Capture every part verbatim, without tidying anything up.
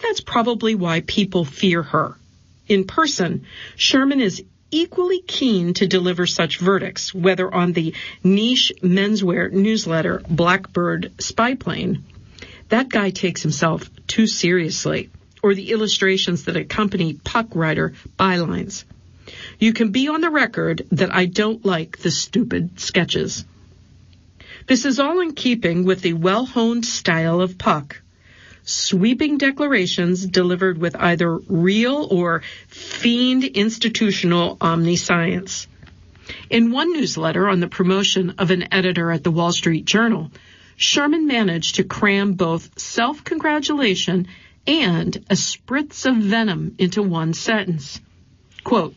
that's probably why people fear her. In person, Sherman is equally keen to deliver such verdicts, whether on the niche menswear newsletter Blackbird Spyplane. That guy takes himself too seriously, or the illustrations that accompany Puck writer bylines. You can be on the record that I don't like the stupid sketches. This is all in keeping with the well-honed style of Puck. Sweeping declarations delivered with either real or fiend institutional omniscience. In one newsletter on the promotion of an editor at the Wall Street Journal, Sherman managed to cram both self-congratulation and a spritz of venom into one sentence. Quote,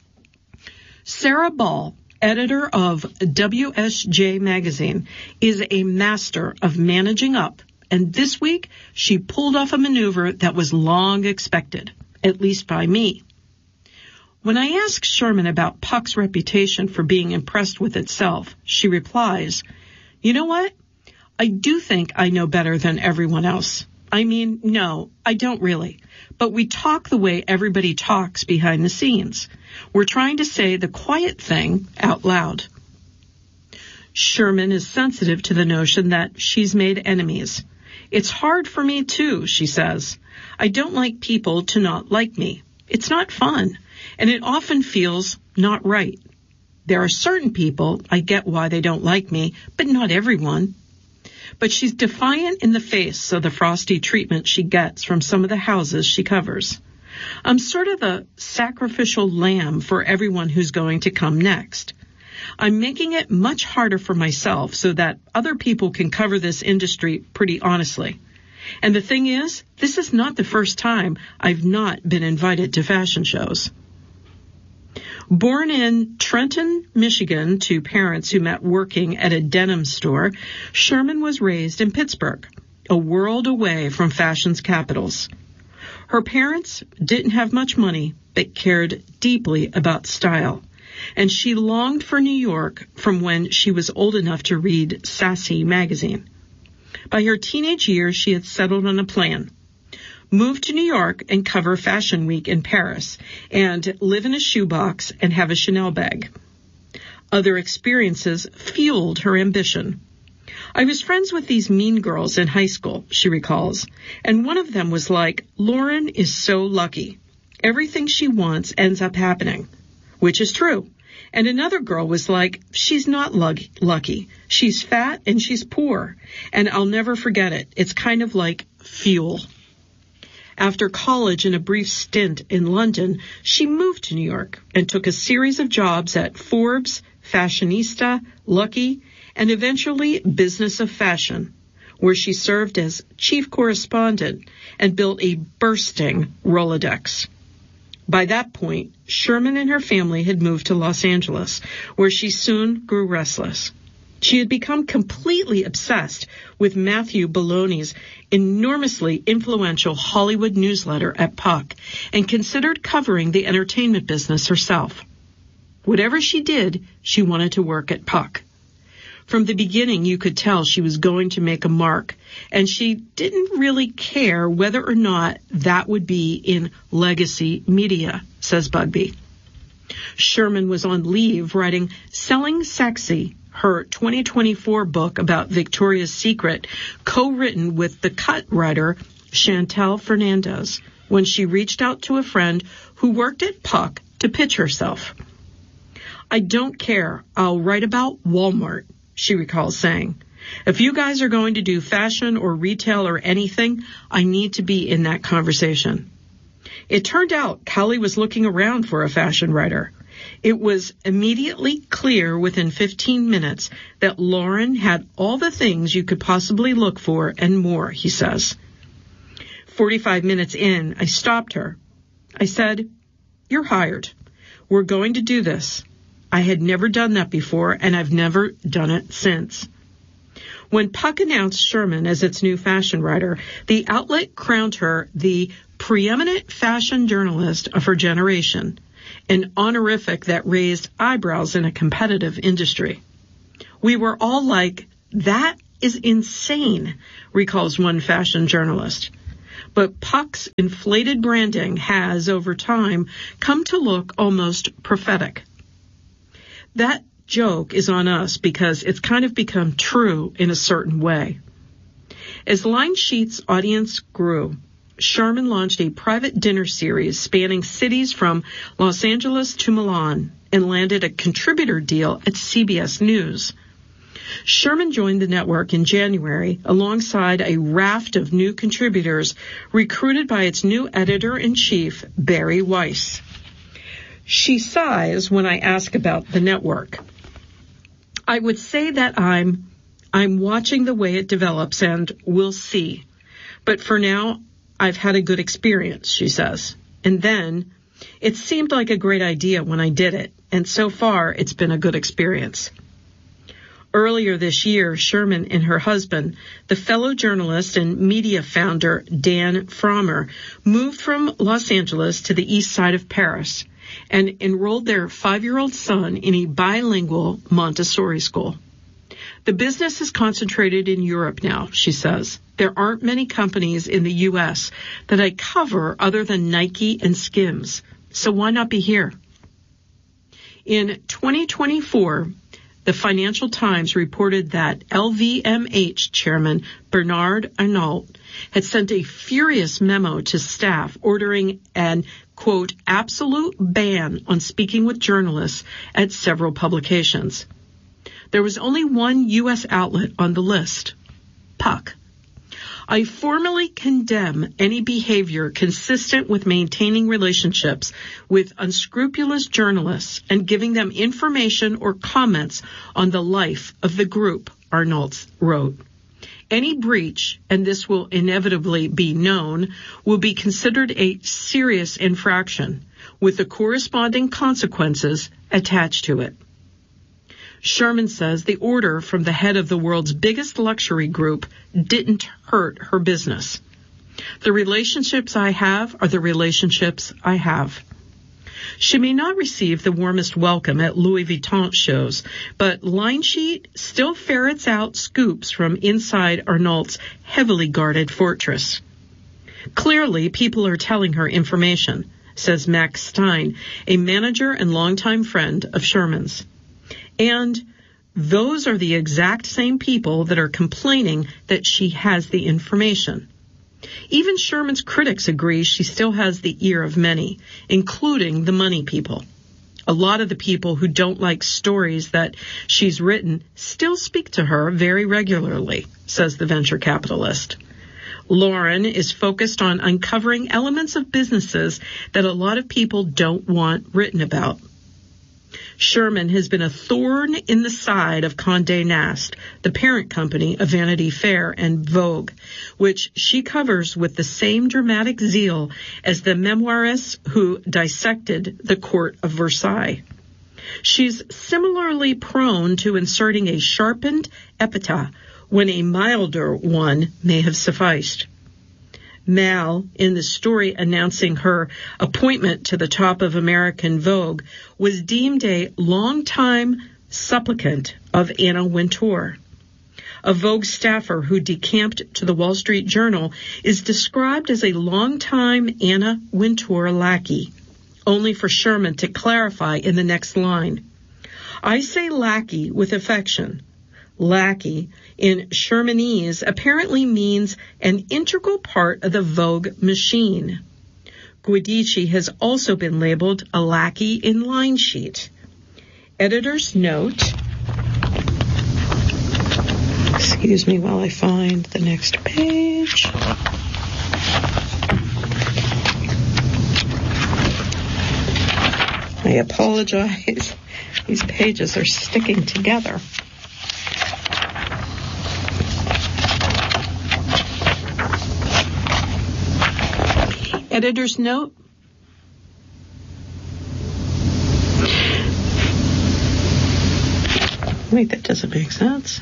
Sarah Ball, editor of W S J magazine, is a master of managing up, and this week she pulled off a maneuver that was long expected, at least by me. When I ask Sherman about Puck's reputation for being impressed with itself, she replies, you know what? I do think I know better than everyone else. I mean, no, I don't really. But we talk the way everybody talks behind the scenes. We're trying to say the quiet thing out loud. Sherman is sensitive to the notion that she's made enemies. It's hard for me, too, she says. I don't like people to not like me. It's not fun, and it often feels not right. There are certain people, I get why they don't like me, but not everyone. But she's defiant in the face of the frosty treatment she gets from some of the houses she covers. I'm sort of the sacrificial lamb for everyone who's going to come next. I'm making it much harder for myself so that other people can cover this industry pretty honestly. And the thing is, this is not the first time I've not been invited to fashion shows. Born in Trenton, Michigan, to parents who met working at a denim store, Sherman was raised in Pittsburgh, a world away from fashion's capitals. Her parents didn't have much money, but cared deeply about style, and she longed for New York from when she was old enough to read Sassy magazine. By her teenage years, she had settled on a plan. Move to New York and cover Fashion Week in Paris, and live in a shoebox and have a Chanel bag. Other experiences fueled her ambition. I was friends with these mean girls in high school, she recalls, and one of them was like, Lauren is so lucky. Everything she wants ends up happening, which is true. And another girl was like, she's not lucky. She's fat and she's poor, and I'll never forget it. It's kind of like fuel. After college and a brief stint in London, she moved to New York and took a series of jobs at Forbes, Fashionista, Lucky, and eventually Business of Fashion, where she served as chief correspondent and built a bursting Rolodex. By that point, Sherman and her family had moved to Los Angeles, where she soon grew restless. She had become completely obsessed with Matthew Belloni's enormously influential Hollywood newsletter at Puck and considered covering the entertainment business herself. Whatever she did, she wanted to work at Puck. From the beginning, you could tell she was going to make a mark, and she didn't really care whether or not that would be in legacy media, says Bugbee. Sherman was on leave writing Selling Sexy, her twenty twenty-four book about Victoria's Secret, co-written with the Cut writer Chantel Fernandez, when she reached out to a friend who worked at Puck to pitch herself. I don't care. I'll write about Walmart, she recalls saying. If you guys are going to do fashion or retail or anything, I need to be in that conversation. It turned out Callie was looking around for a fashion writer. It was immediately clear within fifteen minutes that Lauren had all the things you could possibly look for and more, he says. forty-five minutes in, I stopped her. I said, you're hired. We're going to do this. I had never done that before, and I've never done it since. When Puck announced Sherman as its new fashion writer, the outlet crowned her the preeminent fashion journalist of her generation, an honorific that raised eyebrows in a competitive industry. We were all like, that is insane, recalls one fashion journalist. but Puck's inflated branding has, over time, come to look almost prophetic. That joke is on us because it's kind of become true in a certain way. As Line Sheet's audience grew, Sherman launched a private dinner series spanning cities from Los Angeles to Milan and landed a contributor deal at C B S News. Sherman joined the network in January alongside a raft of new contributors recruited by its new editor-in-chief, Barry Weiss. She sighs when I ask about the network. I would say that I'm I'm watching the way it develops and we'll see. But for now, I've had a good experience, she says. And then, it seemed like a great idea when I did it, and so far it's been a good experience. Earlier this year, Sherman and her husband, the fellow journalist and media founder Dan Frommer, moved from Los Angeles to the east side of Paris and enrolled their five-year-old son in a bilingual Montessori school. The business is concentrated in Europe now, she says. There aren't many companies in the U S that I cover other than Nike and Skims, so why not be here? In twenty twenty-four, the Financial Times reported that L V M H chairman Bernard Arnault had sent a furious memo to staff ordering an, quote, absolute ban on speaking with journalists at several publications. There was only one U S outlet on the list, Puck. I formally condemn any behavior consistent with maintaining relationships with unscrupulous journalists and giving them information or comments on the life of the group, Arnault wrote. Any breach, and this will inevitably be known, will be considered a serious infraction with the corresponding consequences attached to it. Sherman says the order from the head of the world's biggest luxury group didn't hurt her business. The relationships I have are the relationships I have. She may not receive the warmest welcome at Louis Vuitton shows, but Line Sheet still ferrets out scoops from inside Arnault's heavily guarded fortress. Clearly, people are telling her information, says Max Stein, a manager and longtime friend of Sherman's. And those are the exact same people that are complaining that she has the information. Even Sherman's critics agree she still has the ear of many, including the money people. A lot of the people who don't like stories that she's written still speak to her very regularly, says the venture capitalist. Lauren is focused on uncovering elements of businesses that a lot of people don't want written about. Sherman has been a thorn in the side of Condé Nast, the parent company of Vanity Fair and Vogue, which she covers with the same dramatic zeal as the memoirists who dissected the court of Versailles. She's similarly prone to inserting a sharpened epithet when a milder one may have sufficed. Mal, in the story announcing her appointment to the top of American Vogue, was deemed a longtime supplicant of Anna Wintour. A Vogue staffer who decamped to the Wall Street Journal is described as a longtime Anna Wintour lackey, only for Sherman to clarify in the next line. I say lackey with affection. Lackey in Shermanese apparently means an integral part of the Vogue machine. Guidici has also been labeled a lackey in Line Sheet. Editor's note. Excuse me while I find the next page. I apologize. These pages are sticking together. Editor's note. Wait, that doesn't make sense.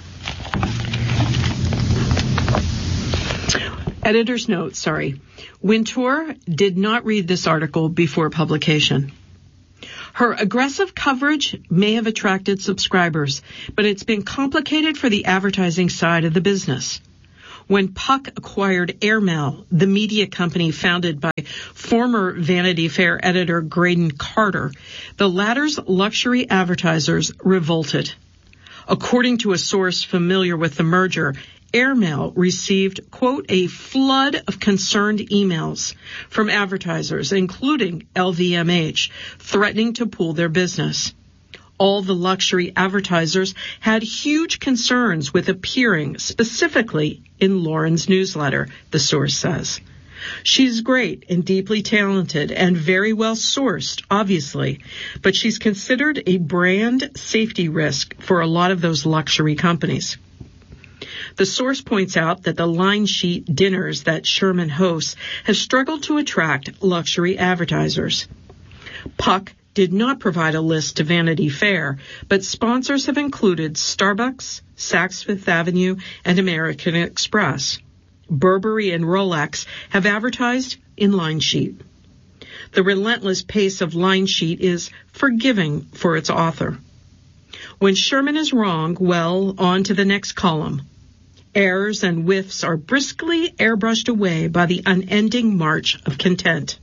Editor's note, sorry. Wintour did not read this article before publication. Her aggressive coverage may have attracted subscribers, but it's been complicated for the advertising side of the business. When Puck acquired Airmail, the media company founded by former Vanity Fair editor Graydon Carter, the latter's luxury advertisers revolted. According to a source familiar with the merger, Airmail received, quote, a flood of concerned emails from advertisers, including L V M H, threatening to pull their business. All the luxury advertisers had huge concerns with appearing specifically in Lauren's newsletter, the source says. She's great and deeply talented and very well sourced, obviously, but she's considered a brand safety risk for a lot of those luxury companies. The source points out that the line sheet dinners that Sherman hosts have struggled to attract luxury advertisers. Puck did not provide a list to Vanity Fair, but sponsors have included Starbucks, Saks Fifth Avenue, and American Express. Burberry and Rolex have advertised in Line Sheet. The relentless pace of Line Sheet is forgiving for its author. When Sherman is wrong, well, on to the next column. Errors and whiffs are briskly airbrushed away by the unending march of content.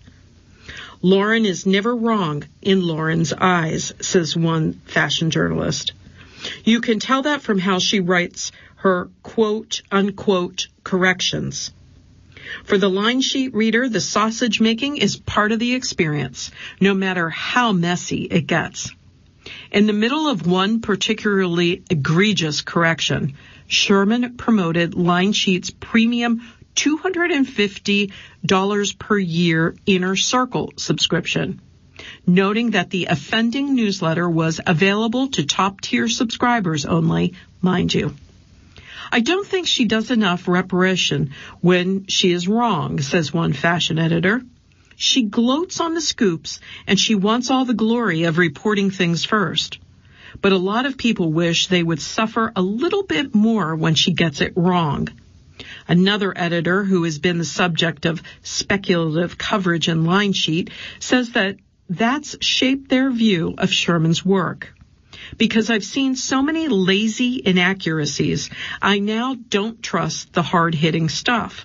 Lauren is never wrong in Lauren's eyes, says one fashion journalist. You can tell that from how she writes her quote-unquote corrections. For the Line Sheet reader, the sausage making is part of the experience, no matter how messy it gets. In the middle of one particularly egregious correction, Sherman promoted Line Sheet's premium two hundred fifty dollars per year Inner Circle subscription, noting that the offending newsletter was available to top-tier subscribers only, mind you. I don't think she does enough reparation when she is wrong, says one fashion editor. She gloats on the scoops, and she wants all the glory of reporting things first. But a lot of people wish they would suffer a little bit more when she gets it wrong. Another editor who has been the subject of speculative coverage in Line Sheet says that that's shaped their view of Sherman's work. Because I've seen so many lazy inaccuracies, I now don't trust the hard-hitting stuff.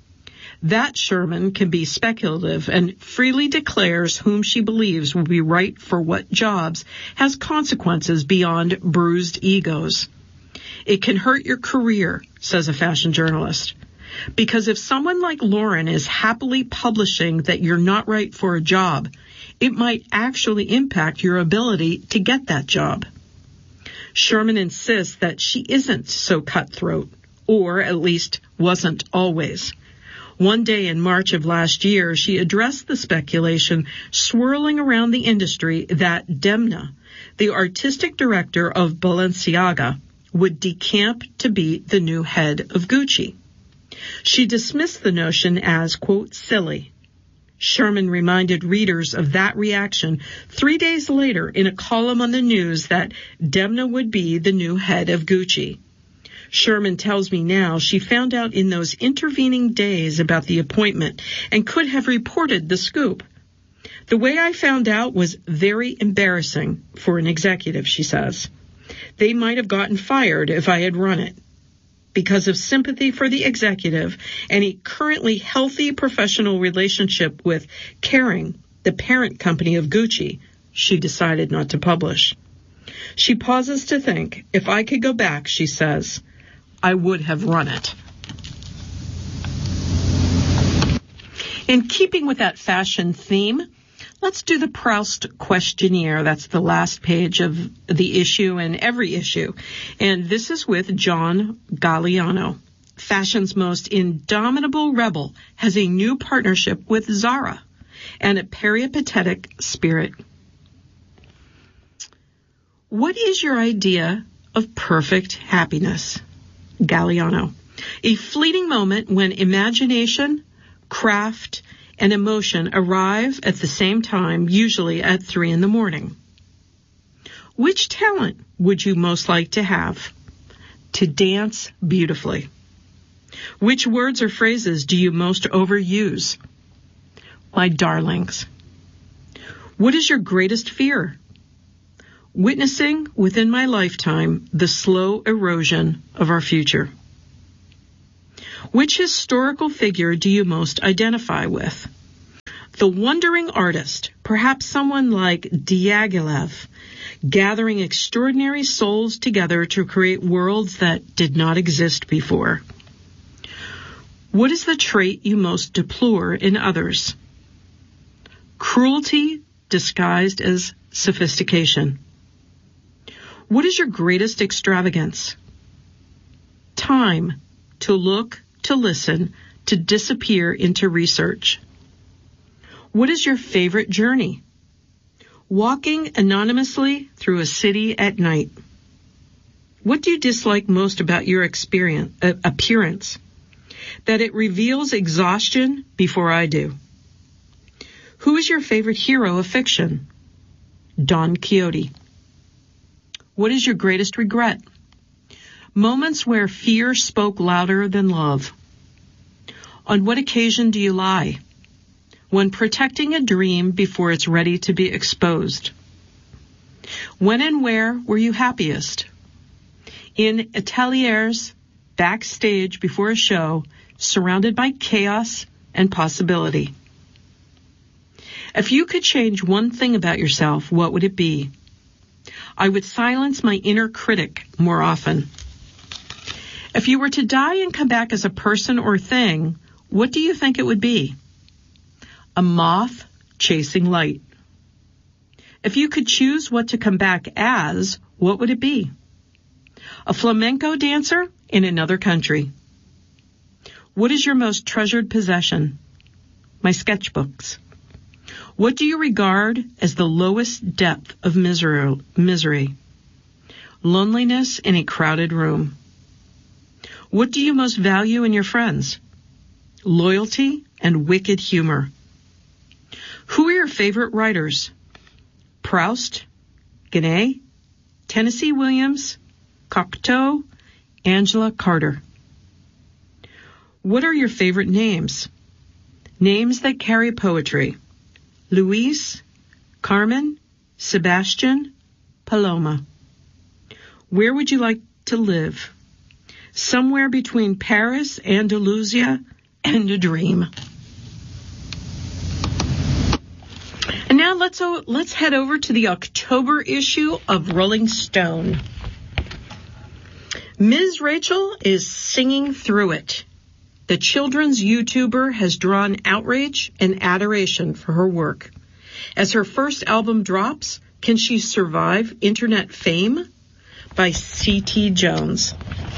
That Sherman can be speculative and freely declares whom she believes will be right for what jobs has consequences beyond bruised egos. It can hurt your career, says a fashion journalist. Because if someone like Lauren is happily publishing that you're not right for a job, it might actually impact your ability to get that job. Sherman insists that she isn't so cutthroat, or at least wasn't always. One day in March of last year, she addressed the speculation swirling around the industry that Demna, the artistic director of Balenciaga, would decamp to be the new head of Gucci. She dismissed the notion as, quote, silly. Sherman reminded readers of that reaction three days later in a column on the news that Demna would be the new head of Gucci. Sherman tells me now she found out in those intervening days about the appointment and could have reported the scoop. The way I found out was very embarrassing for an executive, she says. They might have gotten fired if I had run it. Because of sympathy for the executive and a currently healthy professional relationship with Kering, the parent company of Gucci, she decided not to publish. She pauses to think, if I could go back, she says, I would have run it. In keeping with that fashion theme, let's do the Proust questionnaire. That's the last page of the issue and every issue. And this is with John Galliano. Fashion's most indomitable rebel has a new partnership with Zara and a peripatetic spirit. What is your idea of perfect happiness? Galliano. A fleeting moment when imagination, craft, and emotion arrive at the same time, usually at three in the morning. Which talent would you most like to have? To dance beautifully. Which words or phrases do you most overuse? My darlings. What is your greatest fear? Witnessing within my lifetime the slow erosion of our future. Which historical figure do you most identify with? The wandering artist, perhaps someone like Diaghilev, gathering extraordinary souls together to create worlds that did not exist before. What is the trait you most deplore in others? Cruelty disguised as sophistication. What is your greatest extravagance? Time to look, to listen, to disappear into research. What is your favorite journey? Walking anonymously through a city at night. What do you dislike most about your experience, uh, appearance? That it reveals exhaustion before I do. Who is your favorite hero of fiction? Don Quixote. What is your greatest regret? Moments where fear spoke louder than love. On what occasion do you lie? When protecting a dream before it's ready to be exposed. When and where were you happiest? In ateliers, backstage before a show, surrounded by chaos and possibility. If you could change one thing about yourself, what would it be? I would silence my inner critic more often. If you were to die and come back as a person or thing, what do you think it would be? A moth chasing light. If you could choose what to come back as, what would it be? A flamenco dancer in another country. What is your most treasured possession? My sketchbooks. What do you regard as the lowest depth of misery? Loneliness in a crowded room. What do you most value in your friends? Loyalty and wicked humor. Who are your favorite writers? Proust, Genet, Tennessee Williams, Cocteau, Angela Carter. What are your favorite names? Names that carry poetry. Luis, Carmen, Sebastian, Paloma. Where would you like to live? Somewhere between Paris, Andalusia, and a dream. And now let's uh, let's head over to the October issue of Rolling Stone. Miz Rachel is singing through it. The children's YouTuber has drawn outrage and adoration for her work. As her first album drops, can she survive internet fame? By C T Jones.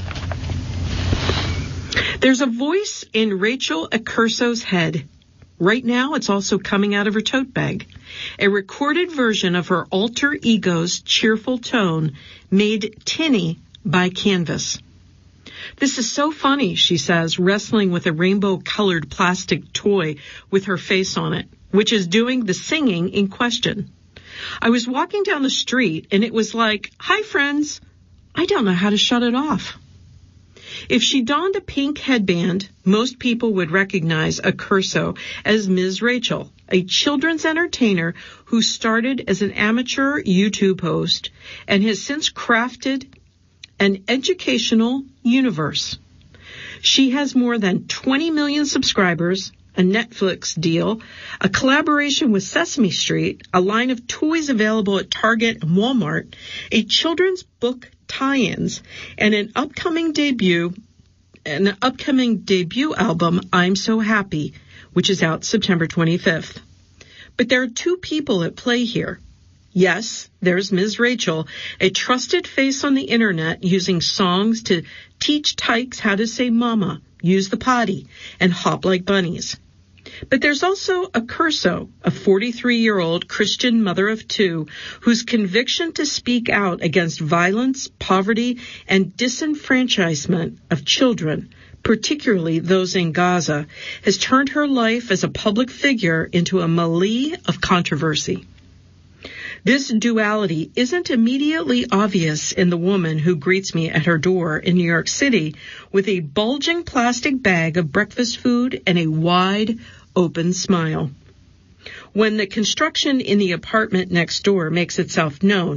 There's a voice in Rachel Accurso's head. Right now, it's also coming out of her tote bag. A recorded version of her alter ego's cheerful tone made tinny by canvas. This is so funny, she says, wrestling with a rainbow-colored plastic toy with her face on it, which is doing the singing in question. I was walking down the street, and it was like, hi, friends. I don't know how to shut it off. If she donned a pink headband, most people would recognize Accurso as Miz Rachel, a children's entertainer who started as an amateur YouTube host and has since crafted an educational universe. She has more than twenty million subscribers, a Netflix deal, a collaboration with Sesame Street, a line of toys available at Target and Walmart, a children's book tie-ins, and an upcoming debut, an upcoming debut album, I'm So Happy, which is out September twenty-fifth. But there are two people at play here. Yes, there's Miz Rachel, a trusted face on the internet using songs to teach tykes how to say mama, use the potty, and hop like bunnies. But there's also Accurso, a forty-three-year-old Christian mother of two, whose conviction to speak out against violence, poverty, and disenfranchisement of children, particularly those in Gaza, has turned her life as a public figure into a melee of controversy. This duality isn't immediately obvious in the woman who greets me at her door in New York City with a bulging plastic bag of breakfast food and a wide, open smile. When the construction in the apartment next door makes itself known,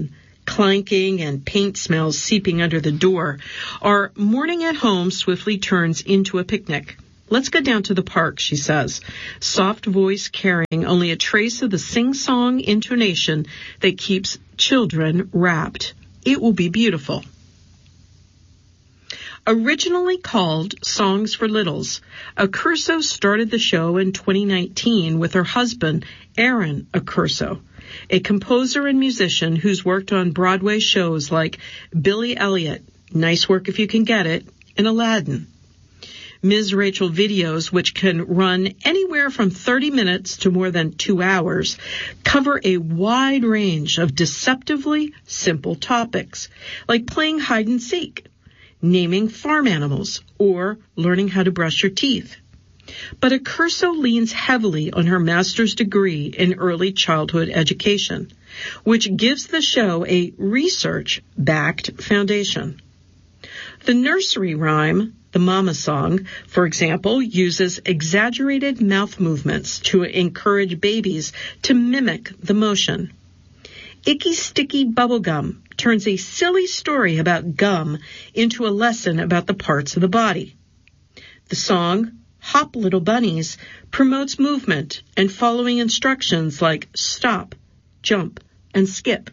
clanking and paint smells seeping under the door, our morning at home swiftly turns into a picnic. Let's go down to the park, she says, soft voice carrying only a trace of the sing-song intonation that keeps children rapt. It will be beautiful. Originally called Songs for Littles, Accurso started the show in twenty nineteen with her husband, Aaron Accurso, a composer and musician who's worked on Broadway shows like Billy Elliot, Nice Work If You Can Get It, and Aladdin. Miz Rachel videos, which can run anywhere from thirty minutes to more than two hours, cover a wide range of deceptively simple topics, like playing hide and seek, naming farm animals, or learning how to brush your teeth. But Accurso leans heavily on her master's degree in early childhood education, which gives the show a research-backed foundation. The nursery rhyme, the Mama Song, for example, uses exaggerated mouth movements to encourage babies to mimic the motion. Icky Sticky Bubblegum turns a silly story about gum into a lesson about the parts of the body. The song, Hop Little Bunnies, promotes movement and following instructions like stop, jump, and skip.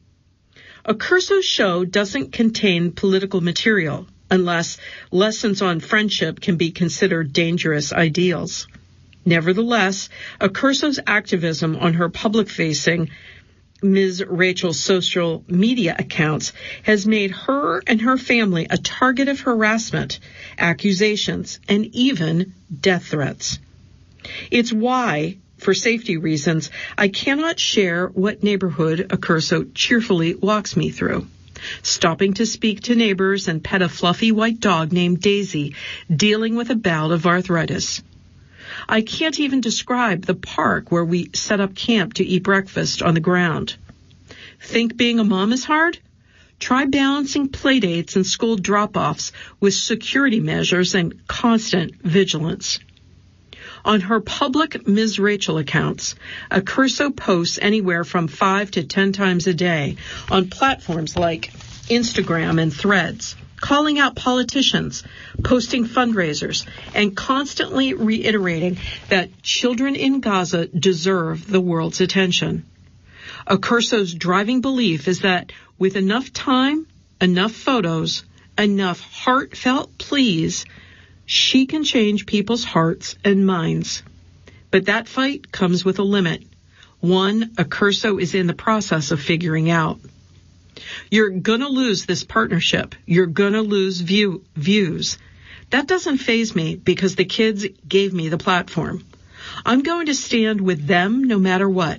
Accurso's show doesn't contain political material unless lessons on friendship can be considered dangerous ideals. Nevertheless, Accurso's activism on her public-facing Miz Rachel's social media accounts has made her and her family a target of harassment, accusations, and even death threats. It's why, for safety reasons, I cannot share what neighborhood Accurso cheerfully walks me through, stopping to speak to neighbors and pet a fluffy white dog named Daisy, dealing with a bout of arthritis. I can't even describe the park where we set up camp to eat breakfast on the ground. Think being a mom is hard? Try balancing playdates and school drop-offs with security measures and constant vigilance. On her public Miz Rachel accounts, Accurso posts anywhere from five to ten times a day on platforms like Instagram and Threads, calling out politicians, posting fundraisers, and constantly reiterating that children in Gaza deserve the world's attention. Accurso's driving belief is that with enough time, enough photos, enough heartfelt pleas, she can change people's hearts and minds. But that fight comes with a limit, one Accurso is in the process of figuring out. You're going to lose this partnership. You're going to lose view, views. That doesn't faze me because the kids gave me the platform. I'm going to stand with them no matter what.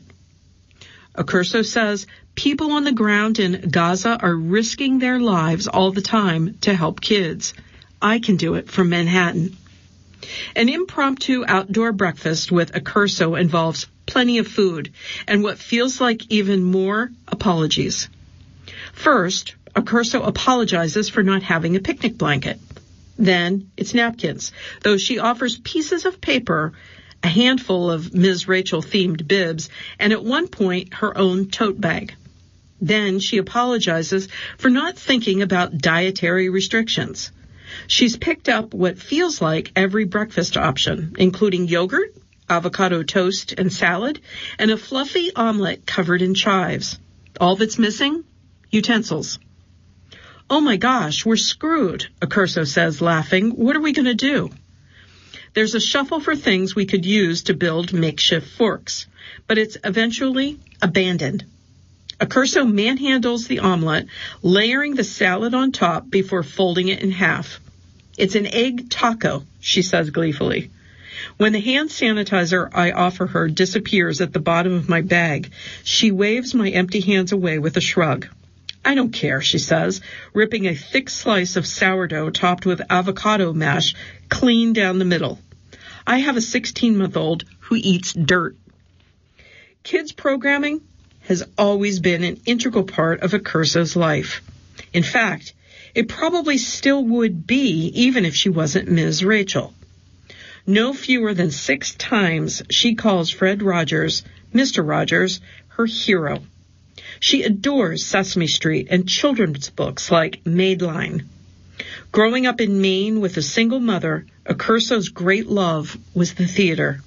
Accurso says people on the ground in Gaza are risking their lives all the time to help kids. I can do it from Manhattan. An impromptu outdoor breakfast with Accurso involves plenty of food and what feels like even more apologies. First, Accurso apologizes for not having a picnic blanket. Then it's napkins, though she offers pieces of paper, a handful of Miz Rachel-themed bibs, and at one point her own tote bag. Then she apologizes for not thinking about dietary restrictions. She's picked up what feels like every breakfast option, including yogurt, avocado toast and salad, and a fluffy omelet covered in chives. All that's missing? Utensils. Oh my gosh, we're screwed, Accurso says, laughing. What are we going to do? There's a shuffle for things we could use to build makeshift forks, but it's eventually abandoned. Accurso manhandles the omelet, layering the salad on top before folding it in half. It's an egg taco, she says gleefully. When the hand sanitizer I offer her disappears at the bottom of my bag, she waves my empty hands away with a shrug. I don't care, she says, ripping a thick slice of sourdough topped with avocado mash clean down the middle. I have a sixteen-month-old who eats dirt. Kids programming has always been an integral part of Accurso's life. In fact, it probably still would be even if she wasn't Miz Rachel. No fewer than six times she calls Fred Rogers, Mister Rogers, her hero. She adores Sesame Street and children's books like Madeline. Growing up in Maine with a single mother, Accurso's great love was the theater.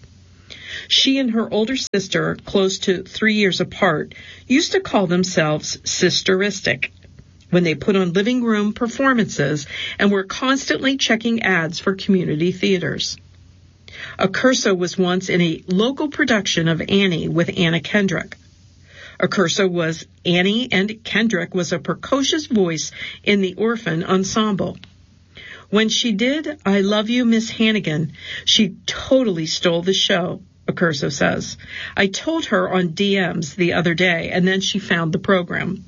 She and her older sister, close to three years apart, used to call themselves sisteristic when they put on living room performances and were constantly checking ads for community theaters. Accurso was once in a local production of Annie with Anna Kendrick. Accurso was Annie, and Kendrick was a precocious voice in the orphan ensemble. When she did I Love You, Miss Hannigan, she totally stole the show, Accurso says. I told her on D Ms the other day, and then she found the program.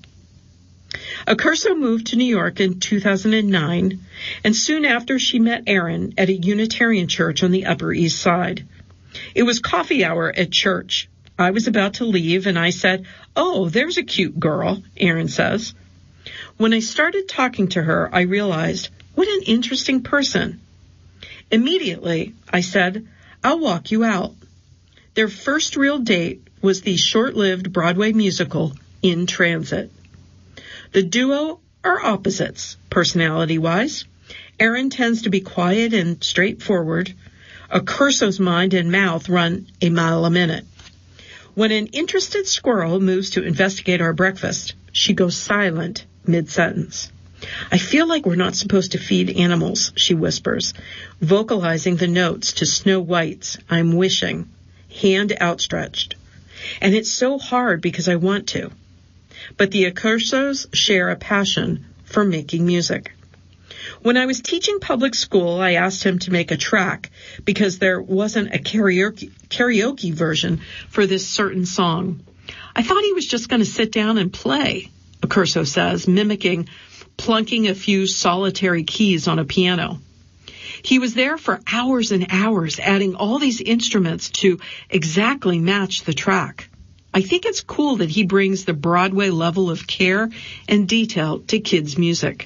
Accurso moved to New York in two thousand nine, and soon after she met Aaron at a Unitarian church on the Upper East Side. It was coffee hour at church. I was about to leave, and I said, "Oh, there's a cute girl," Aaron says. When I started talking to her, I realized, what an interesting person. Immediately, I said, "I'll walk you out." Their first real date was the short-lived Broadway musical, In Transit. The duo are opposites, personality-wise. Aaron tends to be quiet and straightforward. Accurso's mind and mouth run a mile a minute. When an interested squirrel moves to investigate our breakfast, she goes silent mid-sentence. "I feel like we're not supposed to feed animals," she whispers, vocalizing the notes to Snow White's I'm Wishing, hand outstretched. And it's so hard because I want to. But the Accursos share a passion for making music. When I was teaching public school, I asked him to make a track because there wasn't a karaoke, karaoke version for this certain song. I thought he was just going to sit down and play, Accurso says, mimicking plunking a few solitary keys on a piano. He was there for hours and hours, adding all these instruments to exactly match the track. I think it's cool that he brings the Broadway level of care and detail to kids' music.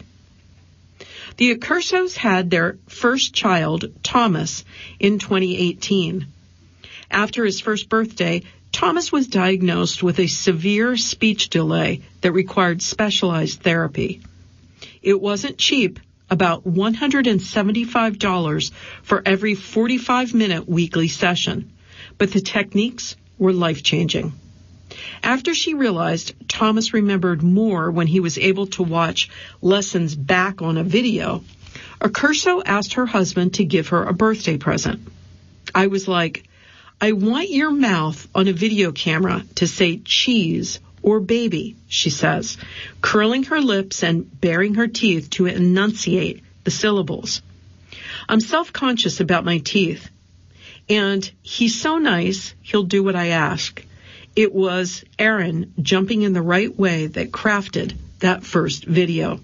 The Accursos had their first child, Thomas, in twenty eighteen. After his first birthday, Thomas was diagnosed with a severe speech delay that required specialized therapy. It wasn't cheap, about one hundred seventy-five dollars for every forty-five minute weekly session, but the techniques were life-changing. After she realized Thomas remembered more when he was able to watch lessons back on a video, Accurso asked her husband to give her a birthday present. I was like, "I want your mouth on a video camera to say cheese or baby," she says, curling her lips and baring her teeth to enunciate the syllables. I'm self-conscious about my teeth, and he's so nice, he'll do what I ask. It was Aaron jumping in the right way that crafted that first video.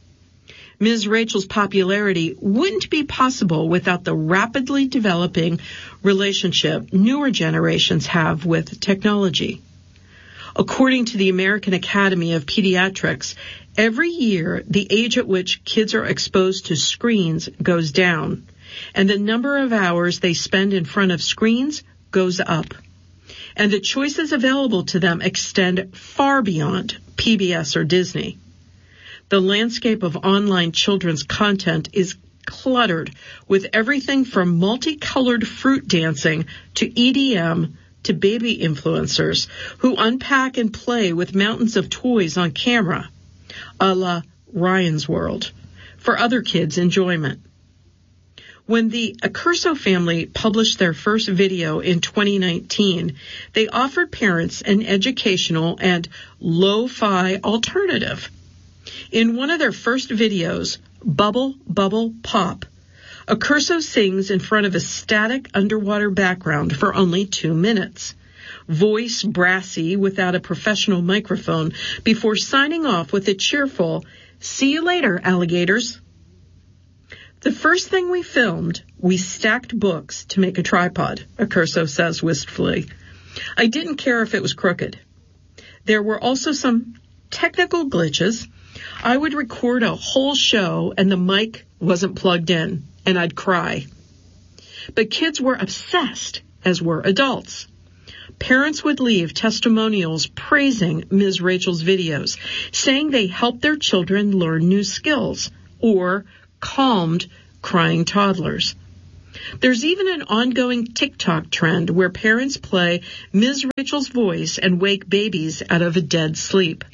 Miz Rachel's popularity wouldn't be possible without the rapidly developing relationship newer generations have with technology. According to the American Academy of Pediatrics, every year the age at which kids are exposed to screens goes down, and the number of hours they spend in front of screens goes up. And the choices available to them extend far beyond P B S or Disney. The landscape of online children's content is cluttered with everything from multicolored fruit dancing to E D M to baby influencers who unpack and play with mountains of toys on camera, a la Ryan's World, for other kids' enjoyment. When the Accurso family published their first video in twenty nineteen, they offered parents an educational and lo-fi alternative. In one of their first videos, Bubble, Bubble, Pop, Accurso sings in front of a static underwater background for only two minutes, voice brassy without a professional microphone, before signing off with a cheerful, "See you later, alligators." The first thing we filmed, we stacked books to make a tripod, Accurso says wistfully. I didn't care if it was crooked. There were also some technical glitches. I would record a whole show and the mic wasn't plugged in, and I'd cry. But kids were obsessed, as were adults. parents would leave testimonials praising Miz Rachel's videos, saying they helped their children learn new skills or calmed crying toddlers. There's even an ongoing TikTok trend where parents play Miz Rachel's voice and wake babies out of a dead sleep.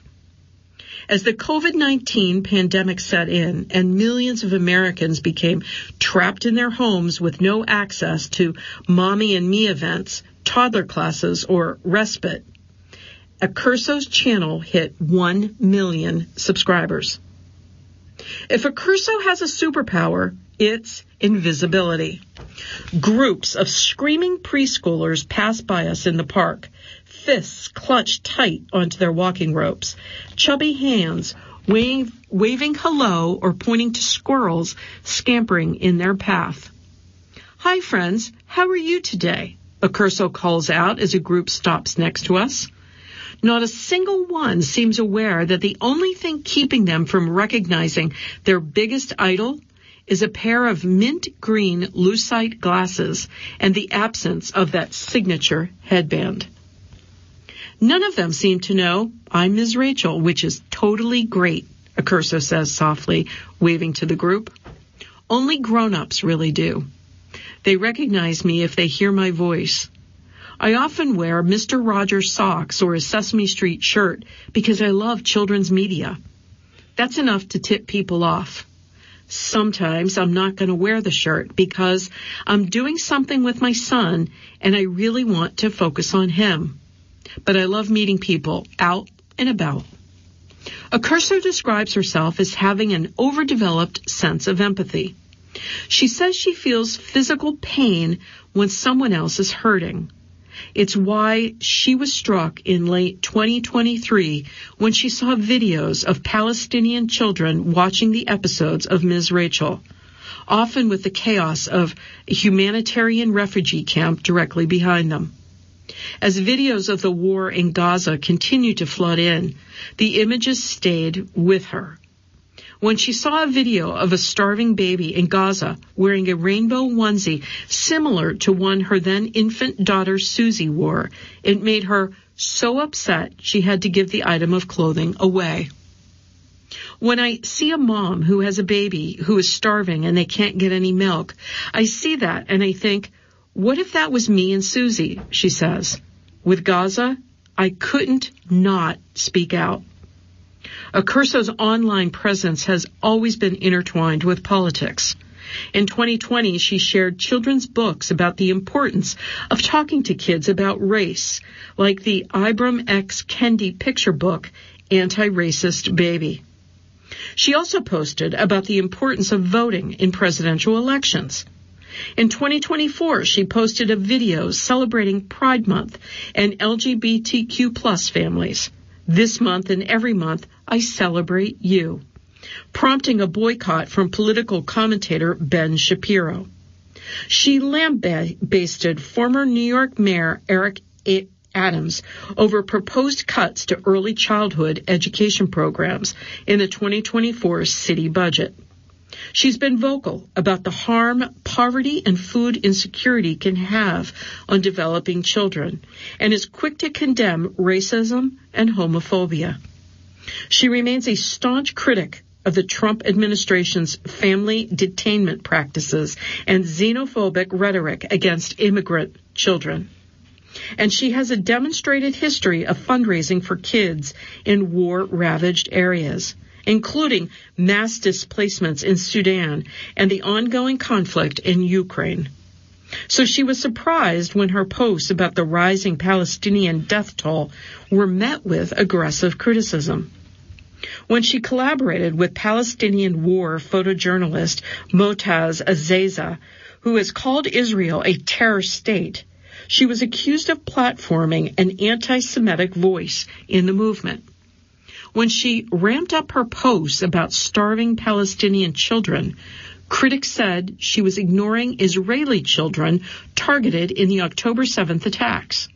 As the covid nineteen pandemic set in and millions of Americans became trapped in their homes with no access to Mommy and Me events, toddler classes, or respite, Accurso's channel hit one million subscribers. If Accurso has a superpower, it's invisibility. Groups of screaming preschoolers pass by us in the park, fists clutched tight onto their walking ropes, chubby hands wave, waving hello or pointing to squirrels scampering in their path. "Hi, friends. How are you today?" Accurso calls out as a group stops next to us. Not a single one seems aware that the only thing keeping them from recognizing their biggest idol is a pair of mint green lucite glasses and the absence of that signature headband. None of them seem to know I'm Miz Rachel, which is totally great, Accurso says softly, waving to the group. Only grown-ups really do. They recognize me if they hear my voice. I often wear Mister Rogers socks or a Sesame Street shirt because I love children's media. That's enough to tip people off. Sometimes I'm not going to wear the shirt because I'm doing something with my son and I really want to focus on him. But I love meeting people out and about. Accurso describes herself as having an overdeveloped sense of empathy. She says she feels physical pain when someone else is hurting. It's why she was struck in late twenty twenty-three when she saw videos of Palestinian children watching the episodes of Miz Rachel, often with the chaos of a humanitarian refugee camp directly behind them. As videos of the war in Gaza continued to flood in, the images stayed with her. When she saw a video of a starving baby in Gaza wearing a rainbow onesie similar to one her then infant daughter Susie wore, it made her so upset she had to give the item of clothing away. When I see a mom who has a baby who is starving and they can't get any milk, I see that and I think, what if that was me and Susie, she says. With Gaza, I couldn't not speak out. Accurso's online presence has always been intertwined with politics. In twenty twenty, she shared children's books about the importance of talking to kids about race, like the Ibram X. Kendi picture book, Anti-Racist Baby. She also posted about the importance of voting in presidential elections. In twenty twenty-four, she posted a video celebrating Pride Month and L G B T Q plus families. This month and every month, I celebrate you, prompting a boycott from political commentator Ben Shapiro. She lambasted former New York Mayor Eric Adams over proposed cuts to early childhood education programs in the twenty twenty-four city budget. She's been vocal about the harm poverty and food insecurity can have on developing children and is quick to condemn racism and homophobia. She remains a staunch critic of the Trump administration's family detainment practices and xenophobic rhetoric against immigrant children. And she has a demonstrated history of fundraising for kids in war-ravaged areas, including mass displacements in Sudan and the ongoing conflict in Ukraine. So she was surprised when her posts about the rising Palestinian death toll were met with aggressive criticism. When she collaborated with Palestinian war photojournalist Motaz Azaza, who has called Israel a terror state, she was accused of platforming an anti-Semitic voice in the movement. When she ramped up her posts about starving Palestinian children, critics said she was ignoring Israeli children targeted in the October seventh attacks.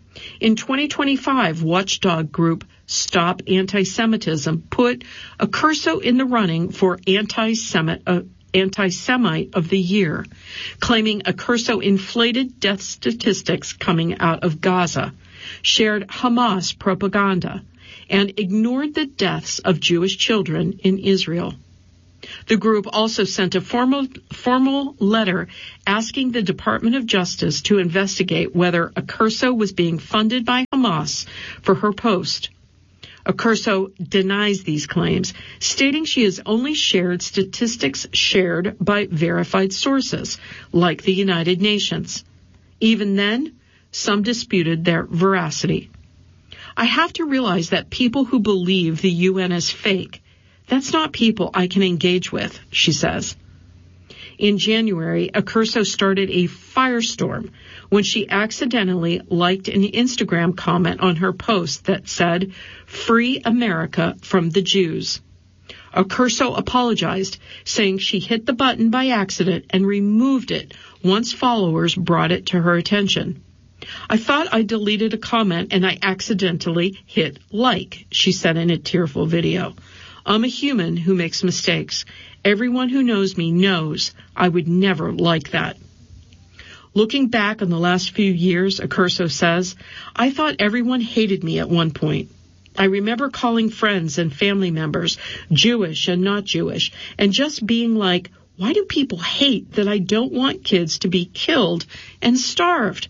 In twenty twenty-five, watchdog group Stop Anti-Semitism put Accurso in the running for anti-Semit, uh, Anti-Semite of the Year, claiming Accurso inflated death statistics coming out of Gaza, shared Hamas propaganda, and ignored the deaths of Jewish children in Israel. The group also sent a formal, formal letter asking the Department of Justice to investigate whether Accurso was being funded by Hamas for her post. Accurso denies these claims, stating she has only shared statistics shared by verified sources, like the United Nations. Even then, some disputed their veracity. I have to realize that people who believe the U N is fake, that's not people I can engage with, she says. In January, Accurso started a firestorm when she accidentally liked an Instagram comment on her post that said, "Free America from the Jews." Accurso apologized, saying she hit the button by accident and removed it once followers brought it to her attention. "I thought I deleted a comment and I accidentally hit like," she said in a tearful video. "I'm a human who makes mistakes. Everyone who knows me knows I would never like that." Looking back on the last few years, Accurso says, "I thought everyone hated me at one point. I remember calling friends and family members Jewish and not Jewish, and just being like, why do people hate that I don't want kids to be killed and starved?"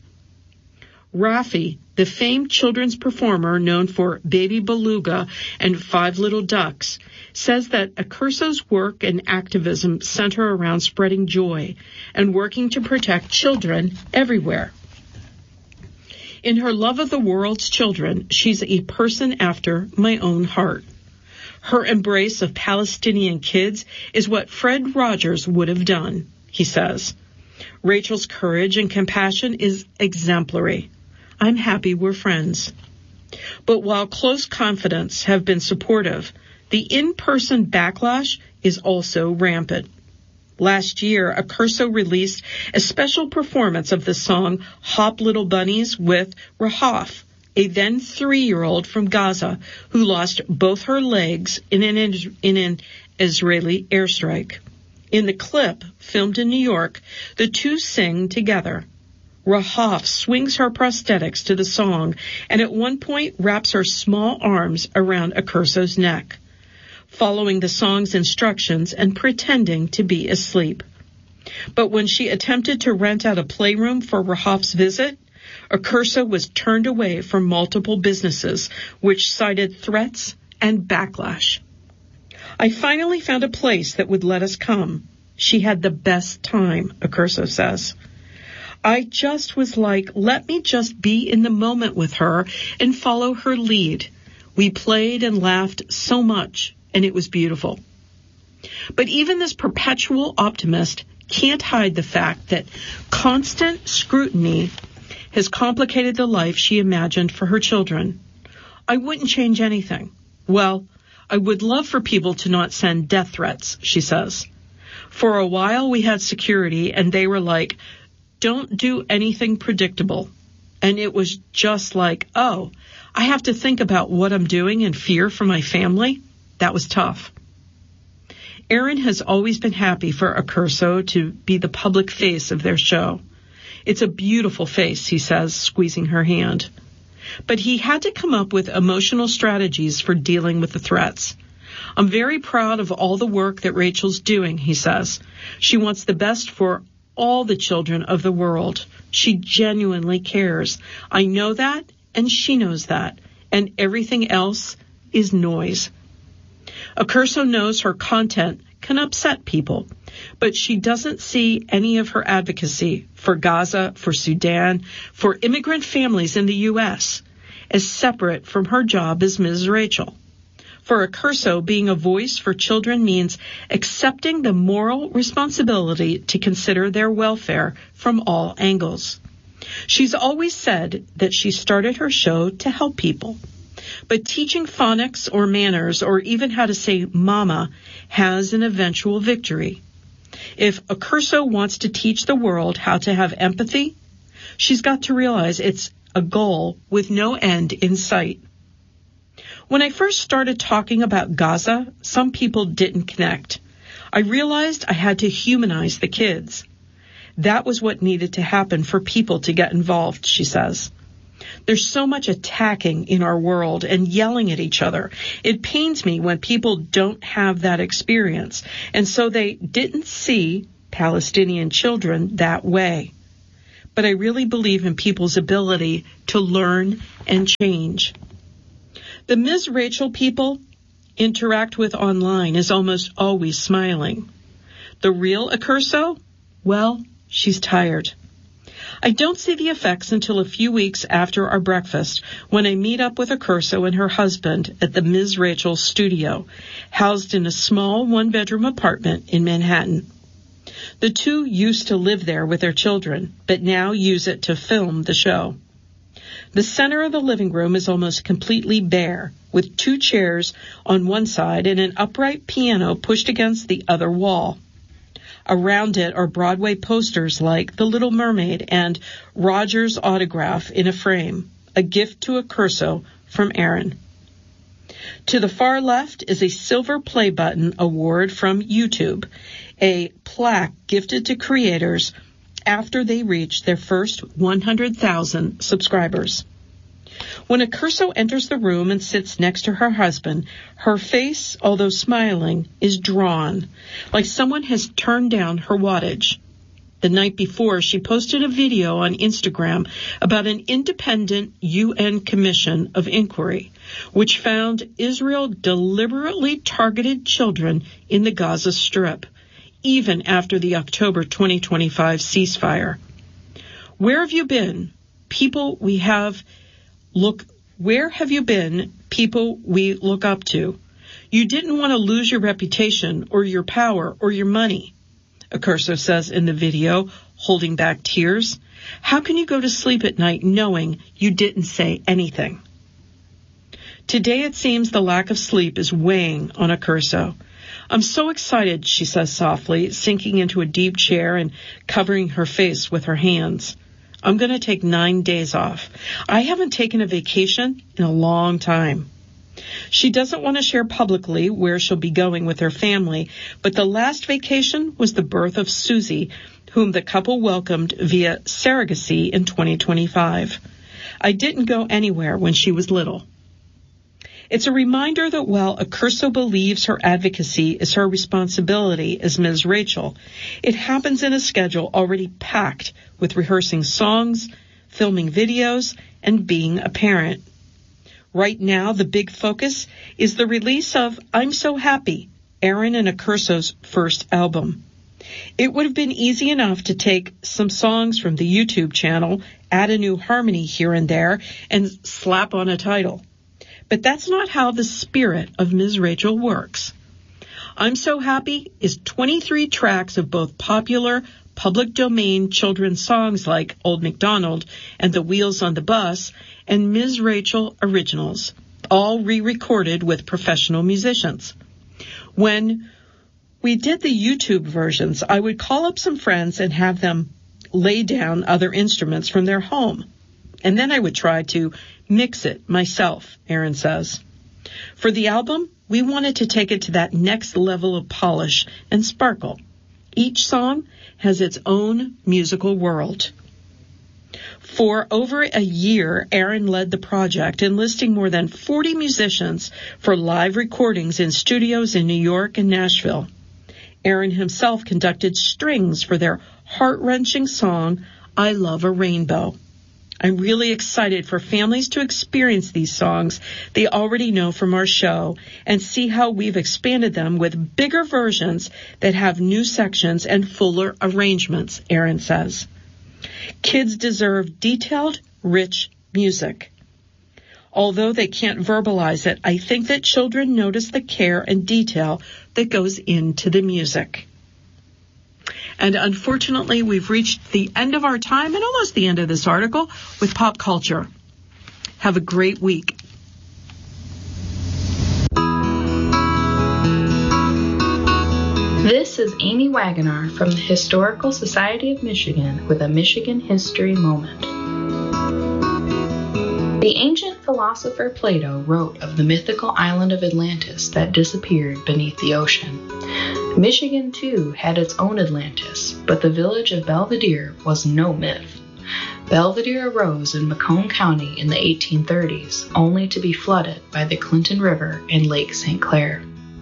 Raffi, the famed children's performer known for Baby Beluga and Five Little Ducks, says that Accurso's work and activism center around spreading joy and working to protect children everywhere. In her love of the world's children, she's a person after my own heart. Her embrace of Palestinian kids is what Fred Rogers would have done, he says. Rachel's courage and compassion is exemplary. I'm happy we're friends. But while close confidants have been supportive, the in-person backlash is also rampant. Last year, Accurso released a special performance of the song Hop Little Bunnies with Rahaf, a then three-year-old from Gaza who lost both her legs in an, in an Israeli airstrike. In the clip, filmed in New York, the two sing together. Rahaf swings her prosthetics to the song and at one point wraps her small arms around Accurso's neck, following the song's instructions and pretending to be asleep. But when she attempted to rent out a playroom for Rahaf's visit, Accurso was turned away from multiple businesses, which cited threats and backlash. "I finally found a place that would let us come. She had the best time," Accurso says. "I just was like, let me just be in the moment with her and follow her lead. We played and laughed so much, and it was beautiful." But even this perpetual optimist can't hide the fact that constant scrutiny has complicated the life she imagined for her children. "I wouldn't change anything. Well, I would love for people to not send death threats," she says. "For a while we had security and they were like, don't do anything predictable. And it was just like, oh, I have to think about what I'm doing and fear for my family. That was tough." Aaron has always been happy for Accurso to be the public face of their show. "It's a beautiful face," he says, squeezing her hand. But he had to come up with emotional strategies for dealing with the threats. "I'm very proud of all the work that Rachel's doing," he says. "She wants the best for all the children of the world. She genuinely cares. I know that, and she knows that, and everything else is noise." Accurso knows her content can upset people, but she doesn't see any of her advocacy for Gaza, for Sudan, for immigrant families in the U S as separate from her job as Miz Rachel. For Accurso, being a voice for children means accepting the moral responsibility to consider their welfare from all angles. She's always said that she started her show to help people. But teaching phonics or manners or even how to say mama has an eventual victory. If Accurso wants to teach the world how to have empathy, she's got to realize it's a goal with no end in sight. When I first started talking about Gaza, some people didn't connect. I realized I had to humanize the kids. That was what needed to happen for people to get involved, she says. There's so much attacking in our world and yelling at each other. It pains me when people don't have that experience, and so they didn't see Palestinian children that way. But I really believe in people's ability to learn and change. The Miz Rachel people interact with online is almost always smiling. The real Accurso? Well, she's tired. I don't see the effects until a few weeks after our breakfast when I meet up with Accurso and her husband at the Miz Rachel studio, housed in a small one-bedroom apartment in Manhattan. The two used to live there with their children, but now use it to film the show. The center of the living room is almost completely bare, with two chairs on one side and an upright piano pushed against the other wall. Around it are Broadway posters like The Little Mermaid and Roger's autograph in a frame, a gift to Accurso from Aaron. To the far left is a Silver Play Button award from YouTube, a plaque gifted to creators after they reach their first one hundred thousand subscribers. When Accurso enters the room and sits next to her husband, her face, although smiling, is drawn, like someone has turned down her wattage. The night before, she posted a video on Instagram about an independent U N commission of inquiry, which found Israel deliberately targeted children in the Gaza Strip, even after the October twenty twenty-five ceasefire. Where have you been, people we have look, where have you been, people we look up to? You didn't want to lose your reputation or your power or your money, Accurso says in the video, holding back tears. How can you go to sleep at night knowing you didn't say anything? Today it seems the lack of sleep is weighing on Accurso. I'm so excited, she says softly, sinking into a deep chair and covering her face with her hands. I'm going to take nine days off. I haven't taken a vacation in a long time. She doesn't want to share publicly where she'll be going with her family, but the last vacation was the birth of Susie, whom the couple welcomed via surrogacy in twenty twenty-five. I didn't go anywhere when she was little. It's a reminder that while Accurso believes her advocacy is her responsibility as Miz Rachel, it happens in a schedule already packed with rehearsing songs, filming videos, and being a parent. Right now, the big focus is the release of I'm So Happy, Aaron and Accurso's first album. It would have been easy enough to take some songs from the YouTube channel, add a new harmony here and there, and slap on a title. But that's not how the spirit of Miz Rachel works. I'm So Happy is twenty-three tracks of both popular public domain children's songs like Old MacDonald and The Wheels on the Bus and Miz Rachel originals, all re-recorded with professional musicians. When we did the YouTube versions, I would call up some friends and have them lay down other instruments from their home. And then I would try to mix it myself, Aaron says. For the album, we wanted to take it to that next level of polish and sparkle. Each song has its own musical world. For over a year, Aaron led the project, enlisting more than forty musicians for live recordings in studios in New York and Nashville. Aaron himself conducted strings for their heart-wrenching song, I Love a Rainbow. I'm really excited for families to experience these songs they already know from our show and see how we've expanded them with bigger versions that have new sections and fuller arrangements, Aaron says. Kids deserve detailed, rich music. Although they can't verbalize it, I think that children notice the care and detail that goes into the music. And unfortunately, we've reached the end of our time and almost the end of this article with pop culture. Have a great week. This is Amy Wagoner from the Historical Society of Michigan with a Michigan History Moment. The ancient philosopher Plato wrote of the mythical island of Atlantis that disappeared beneath the ocean. Michigan, too, had its own Atlantis, but the village of Belvidere was no myth. Belvidere arose in Macomb County in the eighteen thirties, only to be flooded by the Clinton River and Lake Saint Clair.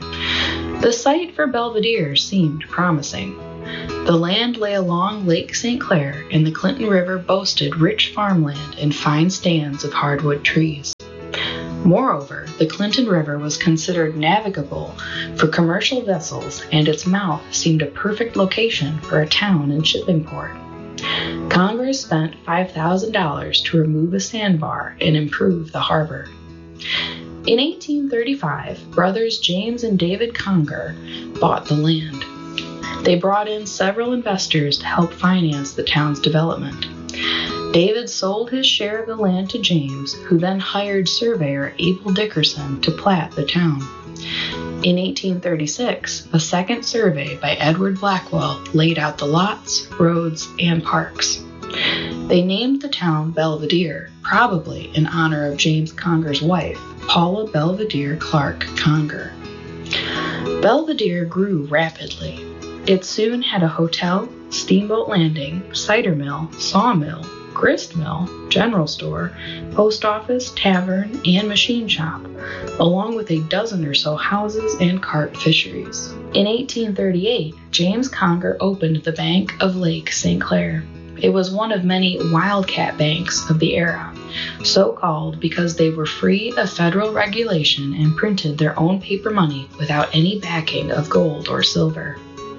The site for Belvidere seemed promising. The land lay along Lake Saint Clair, and the Clinton River boasted rich farmland and fine stands of hardwood trees. Moreover, the Clinton River was considered navigable for commercial vessels, and its mouth seemed a perfect location for a town and shipping port. Congress spent five thousand dollars to remove a sandbar and improve the harbor. In eighteen thirty-five, brothers James and David Conger bought the land. They brought in several investors to help finance the town's development. David sold his share of the land to James, who then hired surveyor Abel Dickerson to plat the town. In eighteen thirty-six, a second survey by Edward Blackwell laid out the lots, roads, and parks. They named the town Belvidere, probably in honor of James Conger's wife, Paula Belvidere Clark Conger. Belvidere grew rapidly. It soon had a hotel, steamboat landing, cider mill, sawmill, grist mill, general store, post office, tavern, and machine shop, along with a dozen or so houses and carp fisheries. In eighteen thirty-eight, James Conger opened the Bank of Lake Saint Clair. It was one of many wildcat banks of the era, so called because they were free of federal regulation and printed their own paper money without any backing of gold or silver.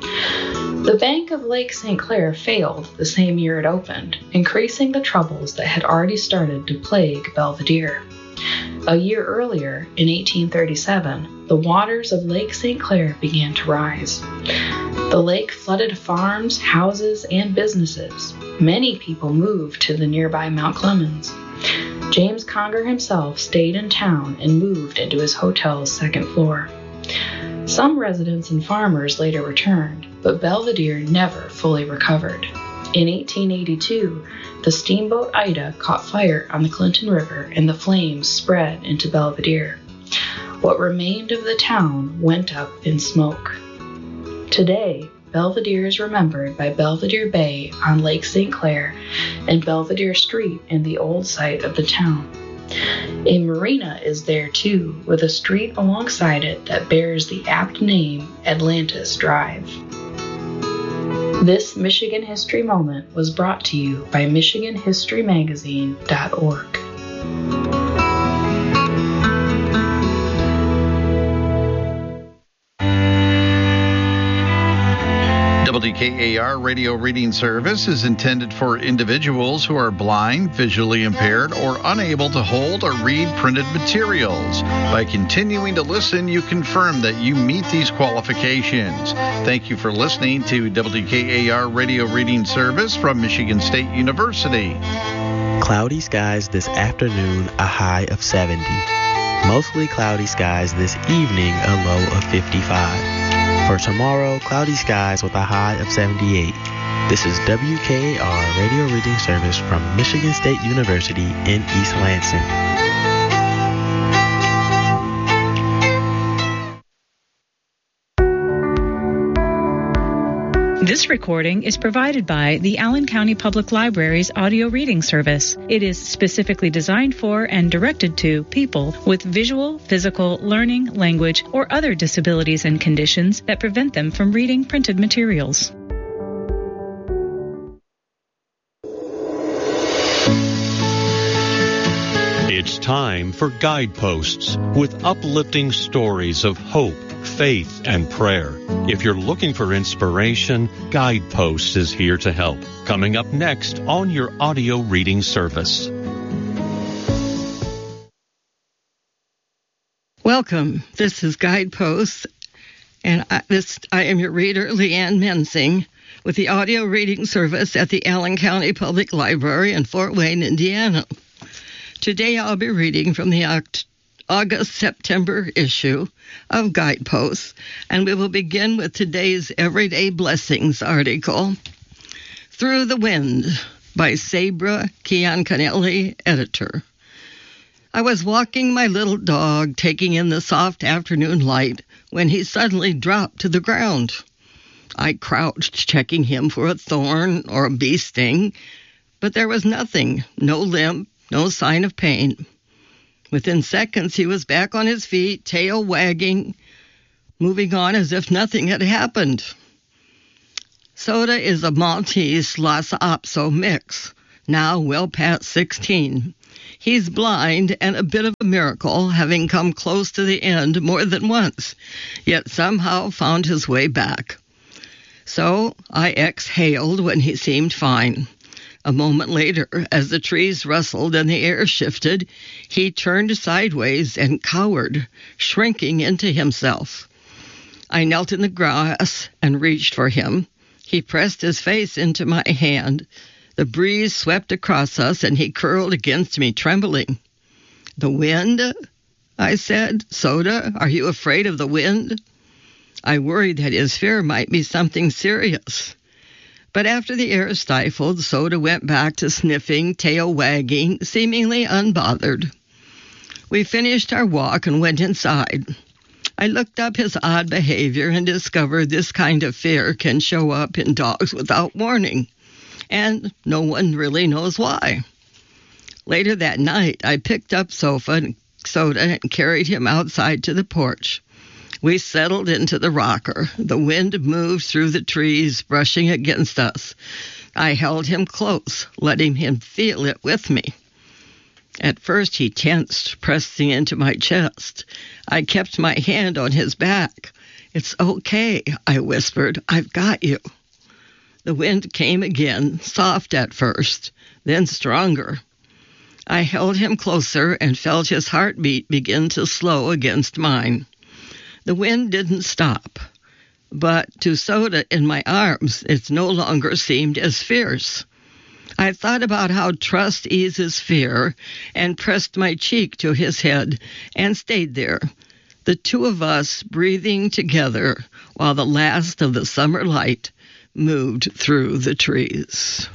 The Bank of Lake Saint Clair failed the same year it opened, increasing the troubles that had already started to plague Belvidere. A year earlier, in eighteen thirty-seven, the waters of Lake Saint Clair began to rise. The lake flooded farms, houses, and businesses. Many people moved to the nearby Mount Clemens. James Conger himself stayed in town and moved into his hotel's second floor. Some residents and farmers later returned, but Belvidere never fully recovered. In eighteen eighty-two, the steamboat Ida caught fire on the Clinton River and the flames spread into Belvidere. What remained of the town went up in smoke. Today, Belvidere is remembered by Belvidere Bay on Lake Saint Clair and Belvidere Street in the old site of the town. A marina is there too, with a street alongside it that bears the apt name Atlantis Drive. This Michigan History Moment was brought to you by Michigan History Magazine dot org. W K A R Radio Reading Service is intended for individuals who are blind, visually impaired, or unable to hold or read printed materials. By continuing to listen, you confirm that you meet these qualifications. Thank you for listening to W K A R Radio Reading Service from Michigan State University. Cloudy skies this afternoon, a high of seventy. Mostly cloudy skies this evening, a low of fifty-five. For tomorrow, cloudy skies with a high of seventy-eight. This is W K A R Radio Reading Service from Michigan State University in East Lansing. This recording is provided by the Allen County Public Library's audio reading service. It is specifically designed for and directed to people with visual, physical, learning, language, or other disabilities and conditions that prevent them from reading printed materials. It's time for Guideposts with uplifting stories of hope, faith, and prayer. If you're looking for inspiration, Guideposts is here to help. Coming up next on your audio reading service. Welcome. This is Guideposts, and I, this I am your reader, Leanne Mensing, with the audio reading service at the Allen County Public Library in Fort Wayne, Indiana. Today I'll be reading from the Oct- August-September issue of Guideposts, and we will begin with today's Everyday Blessings article, Through the Wind, by Sabra Ciancanelli, editor. I was walking my little dog, taking in the soft afternoon light, when he suddenly dropped to the ground. I crouched, checking him for a thorn or a bee sting, but there was nothing, no limp, no sign of pain. Within seconds, he was back on his feet, tail wagging, moving on as if nothing had happened. Soda is a Maltese Lhasa Apso mix, now well past sixteen. He's blind and a bit of a miracle, having come close to the end more than once, yet somehow found his way back. So I exhaled when he seemed fine. A moment later, as the trees rustled and the air shifted, he turned sideways and cowered, shrinking into himself. I knelt in the grass and reached for him. He pressed his face into my hand. The breeze swept across us, and he curled against me, trembling. "The wind?" I said. "Soda, are you afraid of the wind?" I worried that his fear might be something serious. But after the air stifled, Soda went back to sniffing, tail wagging, seemingly unbothered. We finished our walk and went inside. I looked up his odd behavior and discovered this kind of fear can show up in dogs without warning, and no one really knows why. Later that night, I picked up Sofa and Soda and carried him outside to the porch. We settled into the rocker. The wind moved through the trees, brushing against us. I held him close, letting him feel it with me. At first he tensed, pressing into my chest. I kept my hand on his back. "It's okay," I whispered. "I've got you." The wind came again, soft at first, then stronger. I held him closer and felt his heartbeat begin to slow against mine. The wind didn't stop, but to Soda in my arms, it no longer seemed as fierce. I thought about how trust eases fear and pressed my cheek to his head and stayed there, the two of us breathing together while the last of the summer light moved through the trees.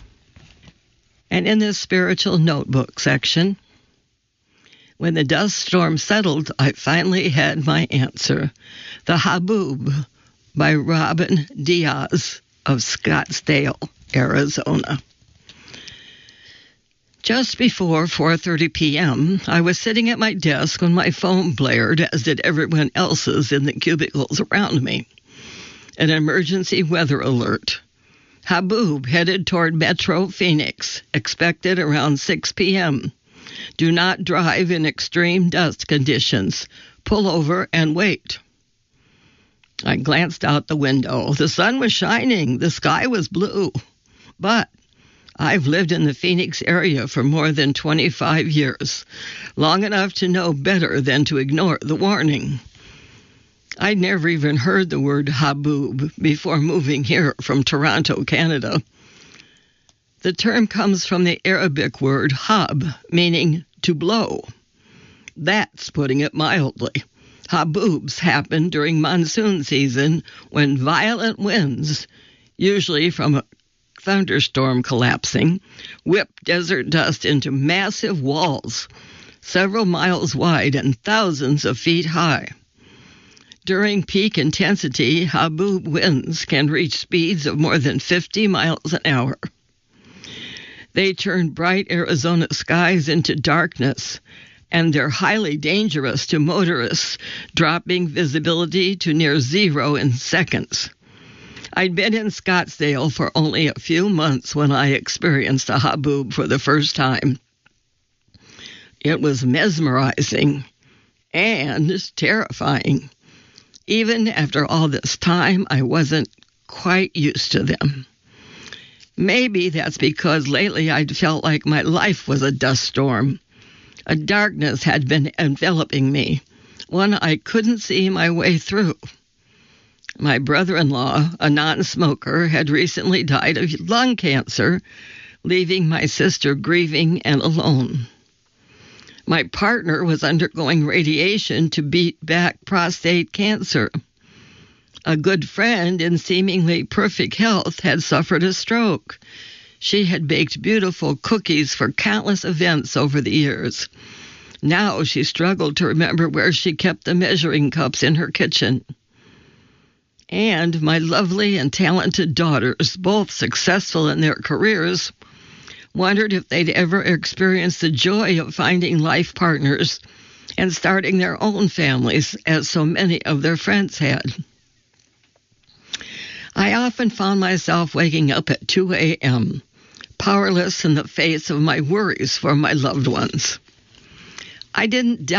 And in this spiritual notebook section, when the dust storm settled, I finally had my answer. The Haboob by Robin Diaz of Scottsdale, Arizona. Just before four thirty p.m., I was sitting at my desk when my phone blared, as did everyone else's in the cubicles around me. An emergency weather alert. Haboob headed toward Metro Phoenix, expected around six p.m. Do not drive in extreme dust conditions. Pull over and wait. I glanced out the window. The sun was shining. The sky was blue. But I've lived in the Phoenix area for more than twenty-five years, long enough to know better than to ignore the warning. I'd never even heard the word Haboob before moving here from Toronto, Canada. The term comes from the Arabic word hab, meaning to blow. That's putting it mildly. Haboobs happen during monsoon season when violent winds, usually from a thunderstorm collapsing, whip desert dust into massive walls, several miles wide and thousands of feet high. During peak intensity, Haboob winds can reach speeds of more than fifty miles an hour. They turn bright Arizona skies into darkness, and they're highly dangerous to motorists, dropping visibility to near zero in seconds. I'd been in Scottsdale for only a few months when I experienced a Haboob for the first time. It was mesmerizing and terrifying. Even after all this time, I wasn't quite used to them. Maybe that's because lately I'd felt like my life was a dust storm. A darkness had been enveloping me, one I couldn't see my way through. My brother-in-law, a non-smoker, had recently died of lung cancer, leaving my sister grieving and alone. My partner was undergoing radiation to beat back prostate cancer. A good friend in seemingly perfect health had suffered a stroke. She had baked beautiful cookies for countless events over the years. Now she struggled to remember where she kept the measuring cups in her kitchen. And my lovely and talented daughters, both successful in their careers, wondered if they'd ever experience the joy of finding life partners and starting their own families, as so many of their friends had. I often found myself waking up at two a.m., powerless in the face of my worries for my loved ones. I didn't doubt